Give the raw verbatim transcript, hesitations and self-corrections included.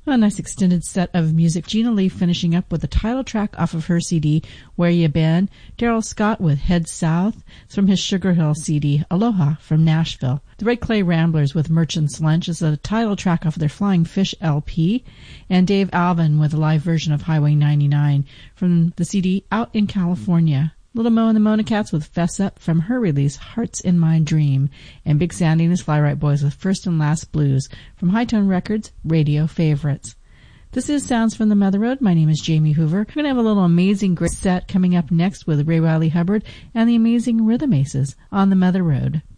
A nice extended set of music. Gina Lee finishing up with the title track off of her C D, Where Ya Been? Daryl Scott with Head South. It's from his Sugar Hill C D, Aloha from Nashville. The Red Clay Ramblers with Merchant's Lunch is the title track off of their Flying Fish L P. And Dave Alvin with a live version of Highway ninety-nine from the C D Out in California. Little Mo and the Mona Cats with Fess Up from her release, Hearts in My Dream. And Big Sandy and his Fly Right Boys with First and Last Blues from High Tone Records, Radio Favorites. This is Sounds from the Mother Road. My name is Jamie Hoover. We're going to have a little amazing great set coming up next with Ray Wiley Hubbard and the Amazing Rhythm Aces on the Mother Road.